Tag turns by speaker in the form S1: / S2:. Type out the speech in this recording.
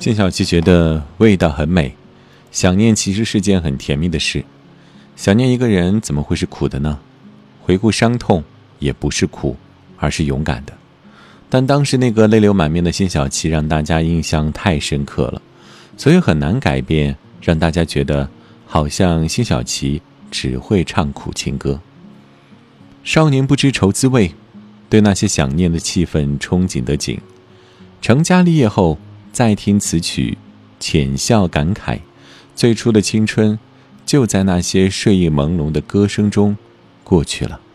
S1: 辛晓琪觉得味道很美，想念其实是件很甜蜜的事。想念一个人怎么会是苦的呢？回顾伤痛也不是苦，而是勇敢的。但当时那个泪流满面的辛晓琪让大家印象太深刻了，所以很难改变，让大家觉得好像辛晓琪只会唱苦情歌。少年不知愁滋味，对那些想念的气氛憧憬得紧。成家立业后再听此曲，浅笑感慨，最初的青春就在那些睡意朦胧的歌声中过去了。